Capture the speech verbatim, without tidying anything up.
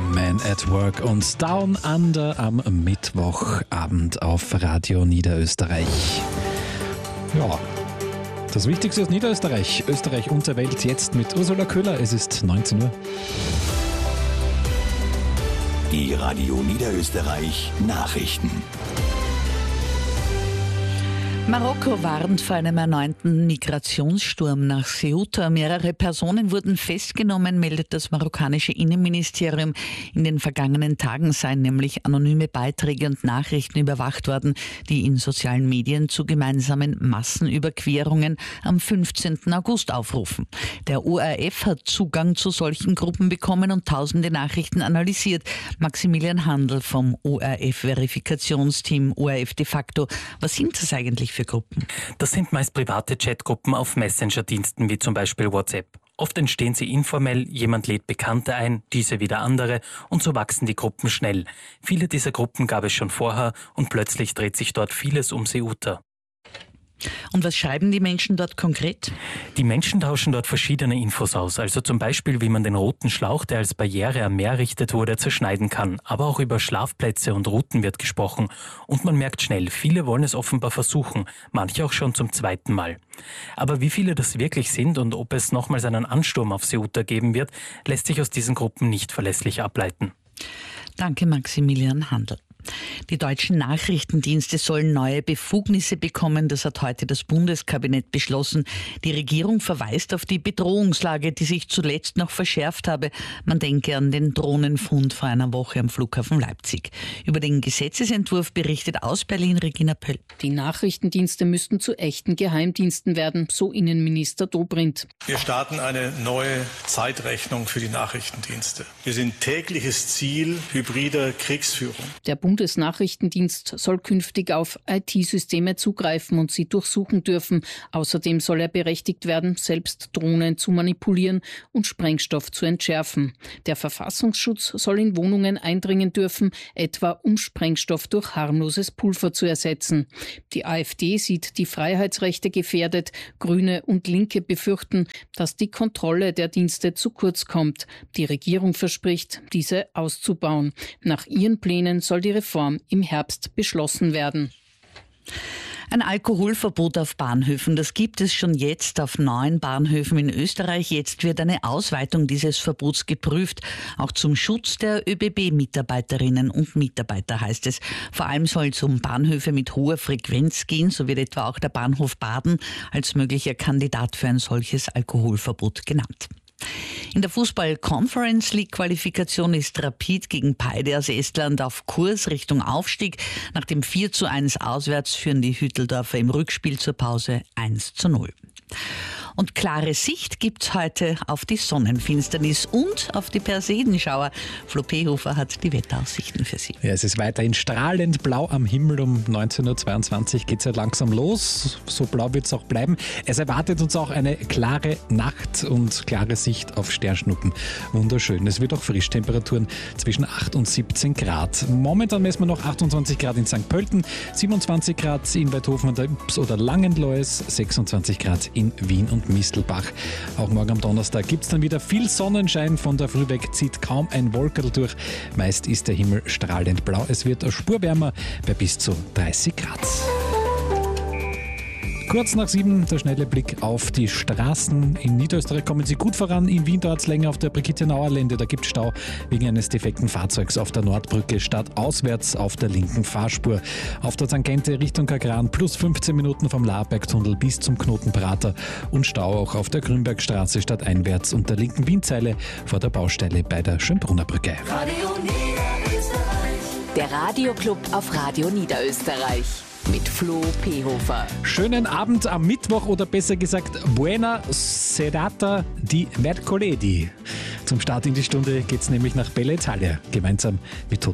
Man at Work und Down Under am Mittwochabend auf Radio Niederösterreich. Ja, das Wichtigste aus Niederösterreich, Österreich und der Welt jetzt mit Ursula Köhler. Es ist neunzehn Uhr. Die Radio Niederösterreich Nachrichten. Marokko warnt vor einem erneuten Migrationssturm nach Ceuta. Mehrere Personen wurden festgenommen, meldet das marokkanische Innenministerium. In den vergangenen Tagen seien nämlich anonyme Beiträge und Nachrichten überwacht worden, die in sozialen Medien zu gemeinsamen Massenüberquerungen am fünfzehnten August aufrufen. Der O R F hat Zugang zu solchen Gruppen bekommen und tausende Nachrichten analysiert. Maximilian Handel vom O R F-Verifikationsteam O R F de facto. Was sind das eigentlich für Gruppen? Das sind meist private Chatgruppen auf Messenger-Diensten wie zum Beispiel WhatsApp. Oft entstehen sie informell, jemand lädt Bekannte ein, diese wieder andere und so wachsen die Gruppen schnell. Viele dieser Gruppen gab es schon vorher und plötzlich dreht sich dort vieles um Ceuta. Und was schreiben die Menschen dort konkret? Die Menschen tauschen dort verschiedene Infos aus, also zum Beispiel, wie man den roten Schlauch, der als Barriere am Meer errichtet wurde, zerschneiden kann. Aber auch über Schlafplätze und Routen wird gesprochen. Und man merkt schnell, viele wollen es offenbar versuchen, manche auch schon zum zweiten Mal. Aber wie viele das wirklich sind und ob es nochmals einen Ansturm auf Ceuta geben wird, lässt sich aus diesen Gruppen nicht verlässlich ableiten. Danke, Maximilian Handel. Die deutschen Nachrichtendienste sollen neue Befugnisse bekommen. Das hat heute das Bundeskabinett beschlossen. Die Regierung verweist auf die Bedrohungslage, die sich zuletzt noch verschärft habe. Man denke an den Drohnenfund vor einer Woche am Flughafen Leipzig. Über den Gesetzesentwurf berichtet aus Berlin Regina Pöll. Die Nachrichtendienste müssten zu echten Geheimdiensten werden, so Innenminister Dobrindt. Wir starten eine neue Zeitrechnung für die Nachrichtendienste. Wir sind tägliches Ziel hybrider Kriegsführung. Der Bundesnachrichtendienst soll künftig auf I T-Systeme zugreifen und sie durchsuchen dürfen. Außerdem soll er berechtigt werden, selbst Drohnen zu manipulieren und Sprengstoff zu entschärfen. Der Verfassungsschutz soll in Wohnungen eindringen dürfen, etwa um Sprengstoff durch harmloses Pulver zu ersetzen. Die AfD sieht die Freiheitsrechte gefährdet. Grüne und Linke befürchten, dass die Kontrolle der Dienste zu kurz kommt. Die Regierung verspricht, diese auszubauen. Nach ihren Plänen soll die Reform im Herbst beschlossen werden. Ein Alkoholverbot auf Bahnhöfen, das gibt es schon jetzt auf neun Bahnhöfen in Österreich. Jetzt wird eine Ausweitung dieses Verbots geprüft, auch zum Schutz der Ö B B-Mitarbeiterinnen und Mitarbeiter, heißt es. Vor allem soll es um Bahnhöfe mit hoher Frequenz gehen, so wird etwa auch der Bahnhof Baden als möglicher Kandidat für ein solches Alkoholverbot genannt. In der Fußball-Conference-League-Qualifikation ist Rapid gegen Paide aus Estland auf Kurs Richtung Aufstieg. Nach dem vier zu eins auswärts führen die Hütteldorfer im Rückspiel zur Pause eins zu null. Und klare Sicht gibt's heute auf die Sonnenfinsternis und auf die Persedenschauer. Flo Pehofer hat die Wetteraussichten für Sie. Ja, es ist weiterhin strahlend blau am Himmel. Um neunzehn Uhr zweiundzwanzig geht es ja langsam los. So blau wird es auch bleiben. Es erwartet uns auch eine klare Nacht und klare Sicht auf Sternschnuppen. Wunderschön. Es wird auch frisch. Temperaturen zwischen acht und siebzehn Grad. Momentan messen wir noch achtundzwanzig Grad in Sankt Pölten, siebenundzwanzig Grad in Weidhofen an der Ybbs oder Langenlois, sechsundzwanzig Grad in Wien und Mistelbach. Auch morgen am Donnerstag gibt es dann wieder viel Sonnenschein. Von der Früh weg zieht kaum ein Wolkerl durch. Meist ist der Himmel strahlend blau. Es wird eine Spur wärmer bei bis zu dreißig Grad. Kurz nach sieben der schnelle Blick auf die Straßen. In Niederösterreich kommen sie gut voran. In Wien dauert es länger auf der Brigittenauer Lände. Da gibt es Stau wegen eines defekten Fahrzeugs auf der Nordbrücke statt auswärts auf der linken Fahrspur. Auf der Tangente Richtung Kagran plus fünfzehn Minuten vom Laarbergtunnel bis zum Knoten Prater und Stau auch auf der Grünbergstraße statt einwärts und der linken Wienzeile vor der Baustelle bei der Schönbrunner Brücke. Radio Niederösterreich. Der Radioclub auf Radio Niederösterreich. Mit Flo Pehofer. Schönen Abend am Mittwoch oder besser gesagt Buona Serata di Mercoledì. Zum Start in die Stunde geht's nämlich nach Bella Italia gemeinsam mit